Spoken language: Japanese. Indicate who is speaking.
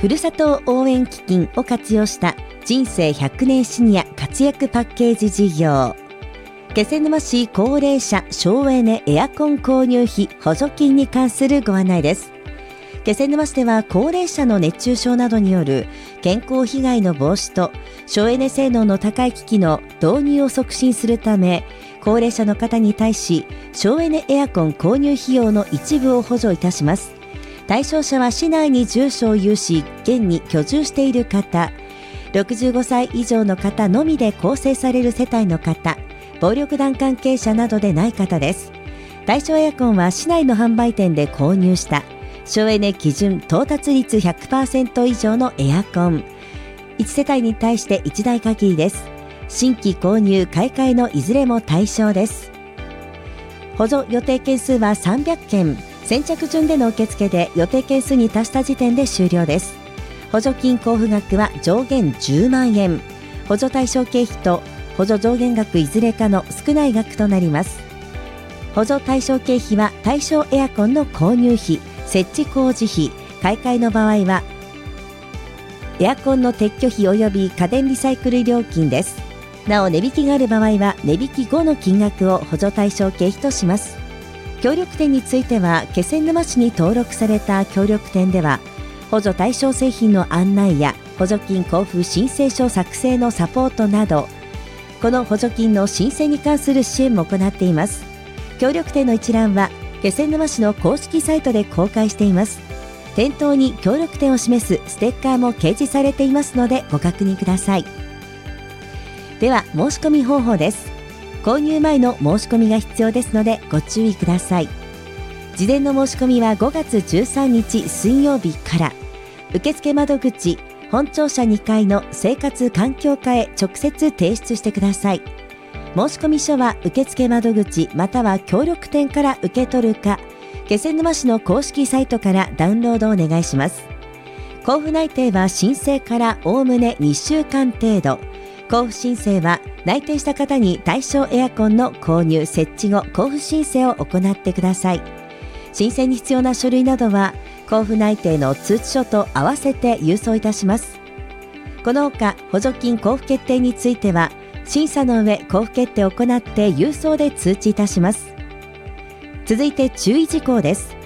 Speaker 1: ふるさと応援基金を活用した人生100年シニア活躍パッケージ事業。気仙沼市高齢者省エネエアコン購入費補助金に関するご案内です。気仙沼市では高齢者の熱中症などによる健康被害の防止と省エネ性能の高い機器の導入を促進するため、高齢者の方に対し省エネエアコン購入費用の一部を補助いたします。対象者は市内に住所を有し現に居住している方、65歳以上の方のみで構成される世帯の方、暴力団関係者などでない方です。対象エアコンは市内の販売店で購入した省エネ基準到達率 100% 以上のエアコン、1世帯に対して1台限りです。新規購入買い替えのいずれも対象です。補助予定件数は300件、先着順での受付で予定件数に達した時点で終了です。補助金交付額は上限10万円、補助対象経費と補助上限額いずれかの少ない額となります。補助対象経費は対象エアコンの購入費、設置工事費、買い替えの場合はエアコンの撤去費及び家電リサイクル料金です。なお値引きがある場合は値引き後の金額を補助対象経費とします。協力店については気仙沼市に登録された協力店では補助対象製品の案内や補助金交付申請書作成のサポートなど、この補助金の申請に関する支援も行っています。協力店の一覧は気仙沼市の公式サイトで公開しています。店頭に協力店を示すステッカーも掲示されていますのでご確認ください。では申し込み方法です。購入前の申し込みが必要ですのでご注意ください。事前の申し込みは5月13日水曜日から、受付窓口本庁舎2階の生活環境課へ直接提出してください。申し込み書は受付窓口または協力店から受け取るか、気仙沼市の公式サイトからダウンロードをお願いします。交付内定は申請からおおむね2週間程度。交付申請は内定した方に対象エアコンの購入設置後交付申請を行ってください。申請に必要な書類などは交付内定の通知書と合わせて郵送いたします。このほか補助金交付決定については審査の上交付決定を行って郵送で通知いたします。続いて注意事項です。